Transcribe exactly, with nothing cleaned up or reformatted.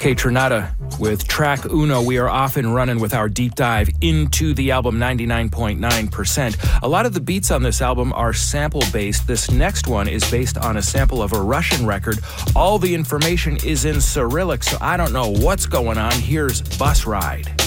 Kaytranada with track Uno. We are off and running with our deep dive into the album ninety-nine point nine percent. A lot of the beats on this album are sample-based. This next one is based on a sample of a Russian record. All the information is in Cyrillic, so I don't know what's going on. Here's Bus Ride.